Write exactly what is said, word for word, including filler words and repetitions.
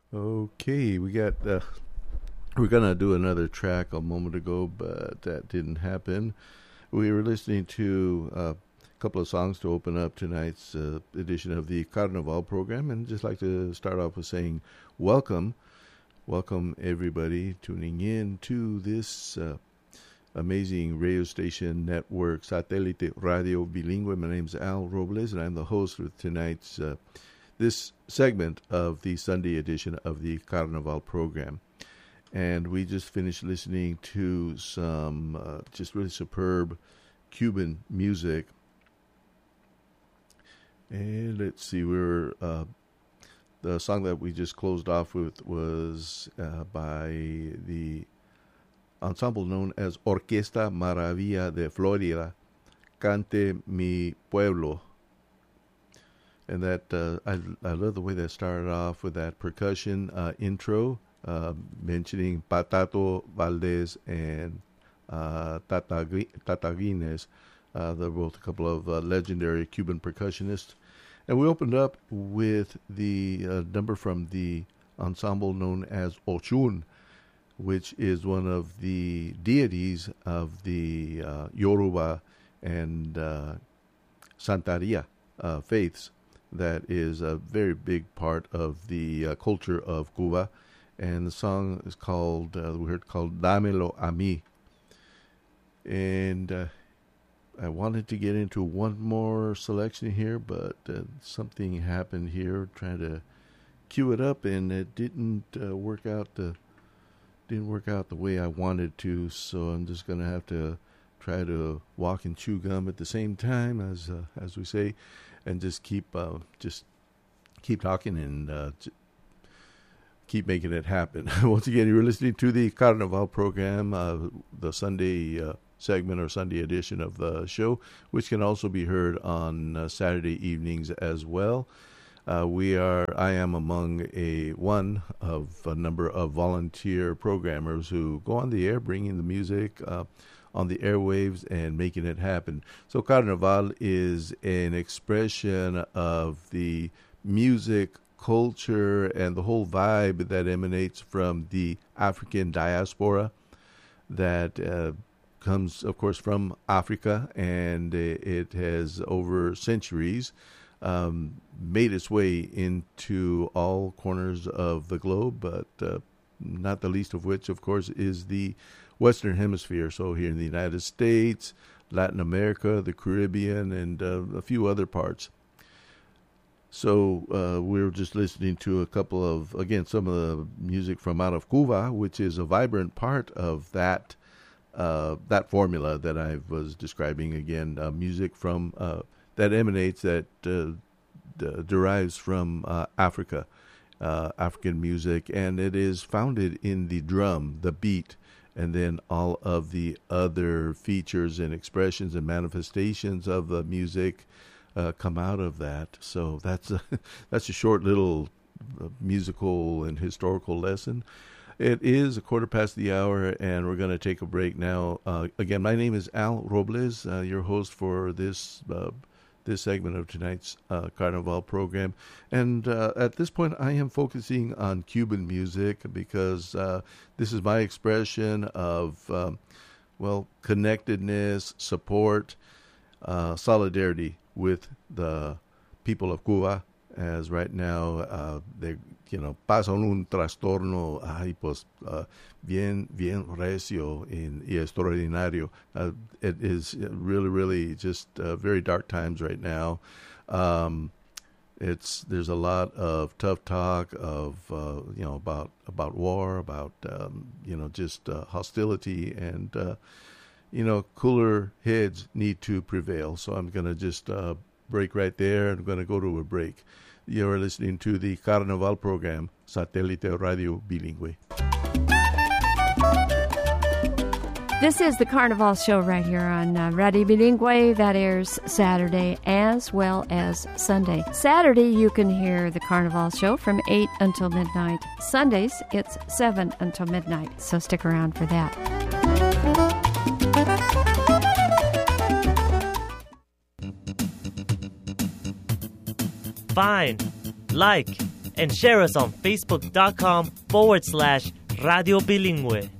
Okay, we got. Uh, we're gonna do another track a moment ago, but that didn't happen. We were listening to uh, a couple of songs to open up tonight's uh, edition of the Carnival program, and just like to start off with saying welcome, welcome everybody tuning in to this uh, amazing radio station network, Satellite Radio Bilingüe. My name's Al Robles, and I'm the host with tonight's uh, this segment of the Sunday edition of the Carnival program. And we just finished listening to some uh, just really superb Cuban music. And let's see, we were uh, the song that we just closed off with was uh, by the ensemble known as Orquesta Maravilla de Florida, Cante Mi Pueblo. And that uh, I, I love the way that started off with that percussion uh, intro, uh, mentioning Patato Valdez and uh, Tata, Tata Guinness. Uh, they're both a couple of uh, legendary Cuban percussionists. And we opened up with the uh, number from the ensemble known as Ochun, which is one of the deities of the uh, Yoruba and uh, Santeria uh, faiths. That is a very big part of the uh, culture of Cuba. And the song is called, uh, we heard called Dámelo a mí. And uh, I wanted to get into one more selection here, but uh, something happened here trying to cue it up, and it didn't uh, work out the didn't work out the way I wanted to. So I'm just going to have to try to walk and chew gum at the same time, as uh, as we say, and just keep uh, just keep talking and uh, keep making it happen. Once again, you're listening to the Carnival program, uh, the Sunday uh, segment or Sunday edition of the show, which can also be heard on uh, Saturday evenings as well. Uh, we are, I am among a one of a number of volunteer programmers who go on the air, bringing the music uh, on the airwaves and making it happen. So Carnival is an expression of the music, culture, and the whole vibe that emanates from the African diaspora that uh, comes, of course, from Africa, and it has over centuries um, made its way into all corners of the globe, but uh, not the least of which, of course, is the Western Hemisphere. So here in the United States, Latin America, the Caribbean, and uh, a few other parts. So uh, we were just listening to a couple of, again, some of the music from out of Cuba, which is a vibrant part of that uh, that formula that I was describing. Again, uh, music from uh, that emanates, that uh, d- derives from uh, Africa, uh, African music, and it is founded in the drum, the beat, and then all of the other features and expressions and manifestations of the music uh, come out of that. So that's a, that's a short little uh, musical and historical lesson. It is a quarter past the hour, and we're going to take a break now. Uh, again, my name is Al Robles, uh, your host for this uh, this segment of tonight's uh, Carnival program. And uh, at this point, I am focusing on Cuban music because uh, this is my expression of, um, well, connectedness, support, uh, solidarity with the people of Cuba, as right now uh, they, you know, pasan un trastorno, ay, pues, uh, bien, bien recio y, y extraordinario. Uh, it is really, really just uh, very dark times right now. Um, it's there's a lot of tough talk of uh, you know about about war, about um, you know just uh, hostility, and uh, you know cooler heads need to prevail. So I'm going to just uh, break right there. I'm going to go to a break. You're listening to the Carnival program, Satellite Radio Bilingüe. This is the Carnival show right here on uh, Radio Bilingüe that airs Saturday as well as Sunday. Saturday, you can hear the Carnival show from eight until midnight. Sundays, it's seven until midnight, so stick around for that. Find, like, and share us on facebook.com forward slash Radio Bilingüe.